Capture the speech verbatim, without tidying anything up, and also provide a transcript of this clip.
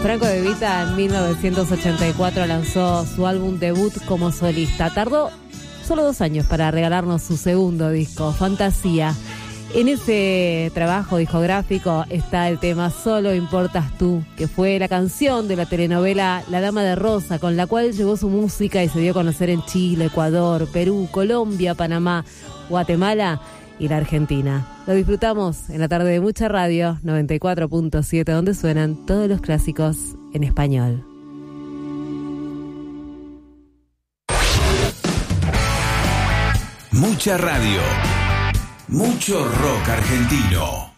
Franco De Vita en mil novecientos ochenta y cuatro lanzó su álbum debut como solista. Tardó solo dos años para regalarnos su segundo disco, Fantasía. En ese trabajo discográfico está el tema Solo Importas Tú, que fue la canción de la telenovela La Dama de Rosa, con la cual llevó su música y se dio a conocer en Chile, Ecuador, Perú, Colombia, Panamá, Guatemala y la Argentina. Lo disfrutamos en la tarde de Mucha Radio, noventa y cuatro punto siete, donde suenan todos los clásicos en español. Mucha Radio. Mucho rock argentino.